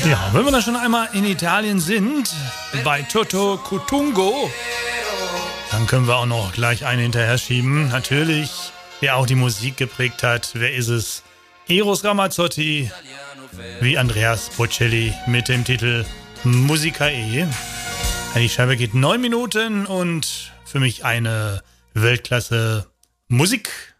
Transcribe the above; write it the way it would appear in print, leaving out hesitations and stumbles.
Ja, wenn wir da schon einmal in Italien sind, bei Toto Cutugno, dann können wir auch noch gleich einen hinterher schieben. Natürlich, wer auch die Musik geprägt hat, wer ist es? Eros Ramazzotti, wie Andreas Bocelli mit dem Titel Musicae. Die Scheibe geht 9 Minuten und für mich eine Weltklasse Musik.